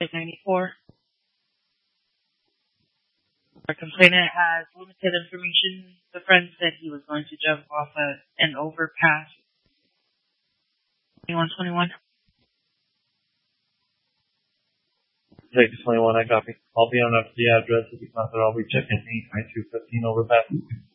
94. Our complainant has limited information. The friend said he was going to jump off an overpass. 2121. 621, I copy. I'll be on up to the address. If he's not there, I'll be checking 89215 overpass.